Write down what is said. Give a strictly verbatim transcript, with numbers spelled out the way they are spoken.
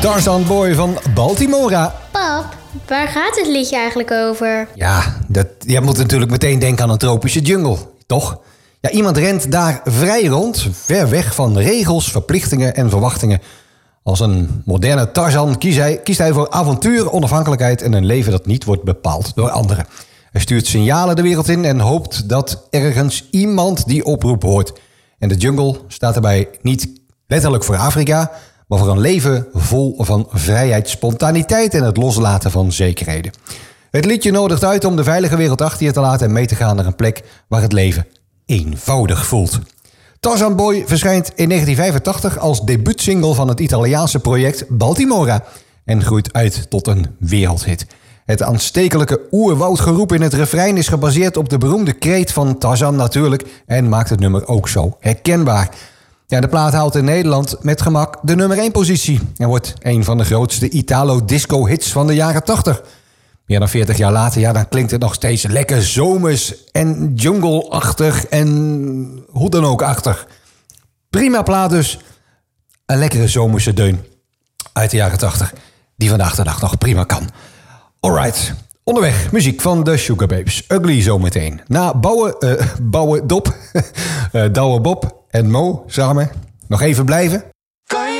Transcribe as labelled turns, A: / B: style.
A: Tarzan Boy van Baltimora.
B: Pap, waar gaat het liedje eigenlijk over?
A: Ja, dat, je moet natuurlijk meteen denken aan een tropische jungle, toch? Ja, iemand rent daar vrij rond, ver weg van regels, verplichtingen en verwachtingen. Als een moderne Tarzan kiest hij, kiest hij voor avontuur, onafhankelijkheid en een leven dat niet wordt bepaald door anderen. Hij stuurt signalen de wereld in en hoopt dat ergens iemand die oproep hoort. En de jungle staat erbij niet letterlijk voor Afrika, maar voor een leven vol van vrijheid, spontaniteit en het loslaten van zekerheden. Het liedje nodigt uit om de veilige wereld achter je te laten en mee te gaan naar een plek waar het leven eenvoudig voelt. Tarzan Boy verschijnt in negentien vijfentachtig als debuutsingle van het Italiaanse project Baltimora en groeit uit tot een wereldhit. Het aanstekelijke oerwoudgeroep in het refrein is gebaseerd op de beroemde kreet van Tarzan natuurlijk en maakt het nummer ook zo herkenbaar. Ja, de plaat haalt in Nederland met gemak de nummer één positie en wordt een van de grootste Italo-disco-hits van de jaren tachtig. Meer dan veertig jaar later, ja, dan klinkt het nog steeds lekker zomers en jungle-achtig en hoe dan ook achtig. Prima plaat dus. Een lekkere zomerse deun uit de jaren tachtig die vandaag de dag nog prima kan. Alright, onderweg muziek van de Sugar Babes. Ugly zometeen. Na Bouwe, uh, Bouwe Dop, uh, Douwe Bob en Mo samen nog even blijven.